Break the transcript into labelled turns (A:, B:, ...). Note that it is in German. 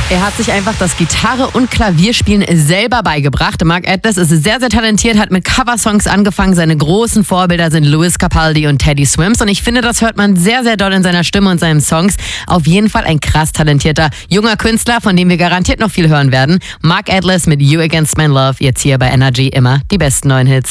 A: Er hat sich einfach das Gitarre- und Klavierspielen selber beigebracht. Mark Atlas ist sehr, sehr talentiert, hat mit Coversongs angefangen. Seine großen Vorbilder sind Lewis Capaldi und Teddy Swims. Und ich finde, das hört man sehr, sehr doll in seiner Stimme und seinen Songs. Auf jeden Fall ein krass talentierter junger Künstler, von dem wir garantiert noch viel hören werden. Mark Atlas mit You Against My Love, jetzt hier bei Energy immer die besten neuen Hits.